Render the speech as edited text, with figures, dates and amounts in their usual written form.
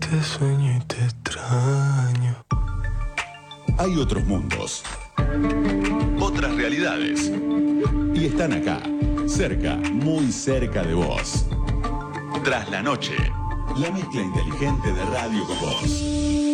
Te sueño y te extraño. Hay otros mundos, otras realidades, y están acá, cerca, muy cerca de vos. Tras la noche, la mezcla inteligente de radio con vos.